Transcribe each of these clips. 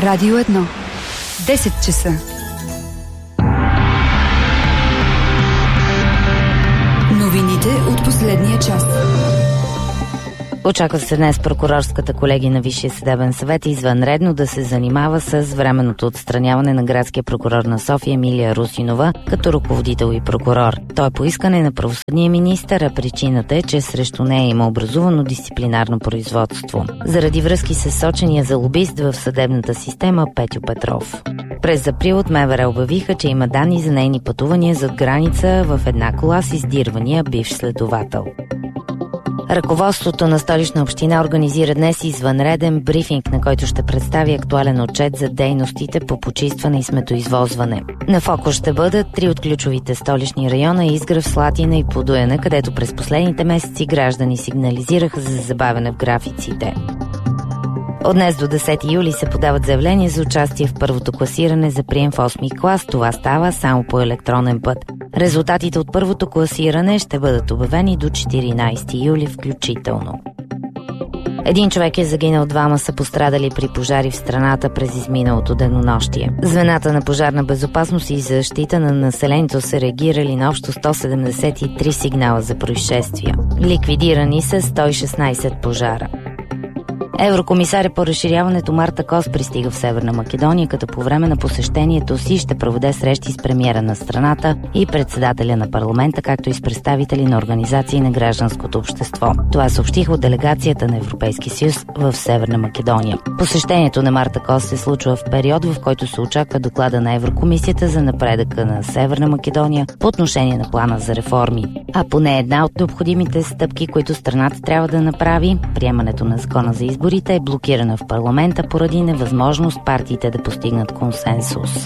Радио 1. 10 часа. Новините от последния час. Очаква се днес прокурорската колегия на Висшия съдебен съвет извънредно да се занимава с временното отстраняване на градския прокурор на София Емилия Русинова като ръководител и прокурор. Той е по искане на правосъдния министър, а причината е, че срещу нея има образувано дисциплинарно производство. Заради връзки с сочения за лобист в съдебната система Петю Петров. През април от МВР обявиха, че има данни за нейни пътувания зад граница в една кола с издирвания бивш следовател. Ръководството на Столична община организира днес извънреден брифинг, на който ще представи актуален отчет за дейностите по почистване и сметоизвозване. На фокус ще бъдат 3 от ключовите столични района – Изгрев, Слатина и Подуяна, където през последните месеци граждани сигнализираха за забавяне в графиците. От днес до 10 юли се подават заявления за участие в първото класиране за прием в 8 клас. Това става само по електронен път. Резултатите от първото класиране ще бъдат обявени до 14 юли включително. Един човек е загинал, 2 са пострадали при пожари в страната през изминалото денонощие. Звената на пожарна безопасност и защита на населението са реагирали на общо 173 сигнала за происшествия. Ликвидирани са 116 пожара. Еврокомисаря по разширяването Марта Кос пристига в Северна Македония, като по време на посещението си ще проведе срещи с премиера на страната и председателя на парламента, както и с представители на организации на гражданското общество. Това съобщиха от делегацията на Европейския съюз в Северна Македония. Посещението на Марта Кос се случва в период, в който се очаква доклада на Еврокомисията за напредъка на Северна Македония по отношение на плана за реформи. А поне една от необходимите стъпки, които страната трябва да направи, приемането на закона за изборите, е блокирана в парламента поради невъзможност партиите да постигнат консенсус.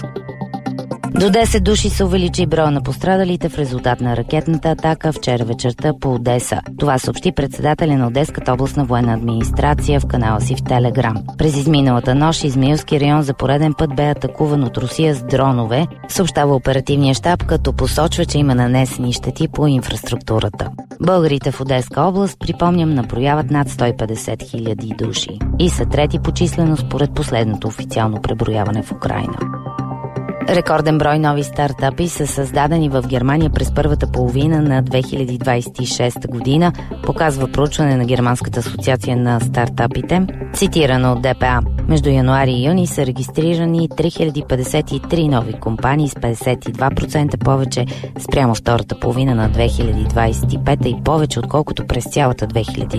До 10 души се увеличи броя на пострадалите в резултат на ракетната атака вчера вечерта по Одеса. Това съобщи председателя на Одеската областна военна администрация в канала си в Телеграм. През изминалата нощ Измаилски район за пореден път бе атакуван от Русия с дронове, съобщава оперативния щаб, като посочва, че има нанесени щети по инфраструктурата. Българите в Одеска област, припомням, наброяват над 150 хиляди души и са трети по численост според последното официално преброяване в Украйна. Рекорден брой нови стартъпи са създадени в Германия през първата половина на 2026 година, показва проучване на Германската асоциация на стартъпите, цитирано от ДПА. Между януари и юни са регистрирани 3053 нови компании с 52% повече спрямо втората половина на 2025 и повече отколкото през цялата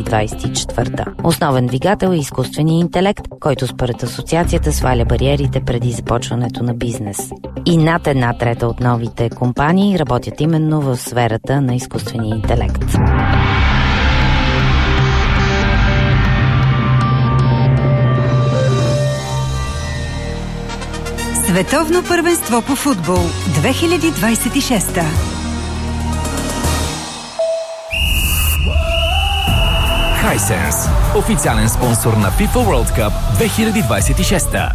2024. Основен двигател е изкуственият интелект, който според асоциацията сваля бариерите преди започването на бизнес. И над 1/3 от новите компании работят именно в сферата на изкуствения интелект. Световно първенство по футбол 2026. Hisense, официален спонсор на FIFA World Cup 2026.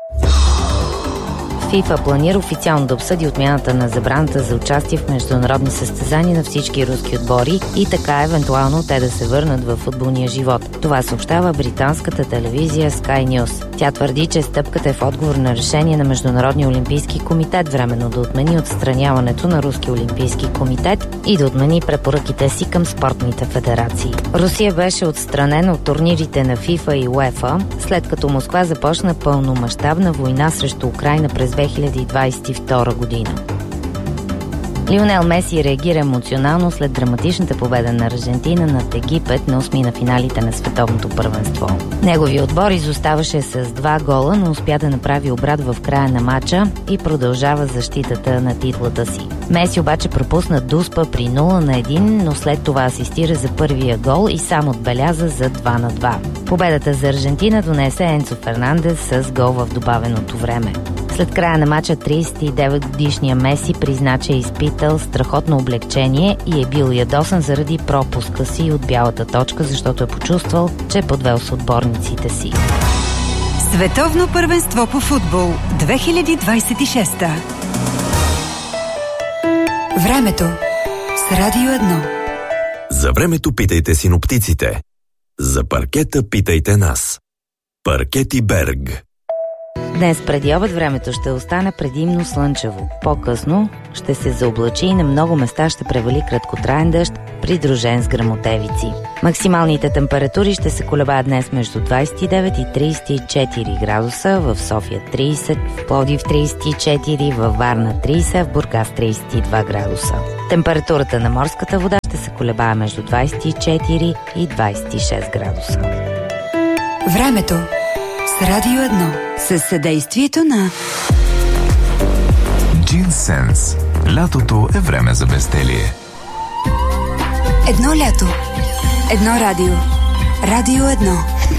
FIFA планира официално да обсъди отмяната на забраната за участие в международни състезания на всички руски отбори и така евентуално те да се върнат във футболния живот. Това съобщава британската телевизия Sky News. Тя твърди, че стъпката е в отговор на решение на Международния олимпийски комитет временно да отмени отстраняването на Руски олимпийски комитет и да отмени препоръките си към спортните федерации. Русия беше отстранена от турнирите на FIFA и UEFA, след като Москва започна пълномащабна война срещу Украйна през 2022 година. Лионел Меси реагира емоционално след драматичната победа на Аржентина над Египет на 8 на финалите на световното първенство. Неговият отбор изоставаше с 2 гола, но успя да направи обрат в края на матча и продължава защитата на титлата си. Меси обаче пропусна дуспа при 0-1, но след това асистира за първия гол и сам отбеляза за 2-2. Победата за Аржентина донесе Енцо Фернандес с гол в добавеното време. След края на матча 39-годишния Меси призна, че е изпитал страхотно облегчение и е бил ядосан заради пропуска си от бялата точка, защото е почувствал, че е подвел с отборниците си. Световно първенство по футбол 2026. Времето с Радио 1. За времето питайте синоптиците. За паркета питайте нас. Паркети Берг. Днес преди обед времето ще остане предимно слънчево. По-късно ще се заоблачи и на много места ще превали краткотраен дъжд, придружен с гръмотевици. Максималните температури ще се колебаят днес между 29 и 34 градуса, в София 30, в Пловдив 34, във Варна 30, в Бургас 32 градуса. Температурата на морската вода ще се колебае между 24 и 26 градуса. Времето с Радио 1 със съдействието на Джинсенс. Лятото е време за безделие. Едно лято, едно радио. Радио 1.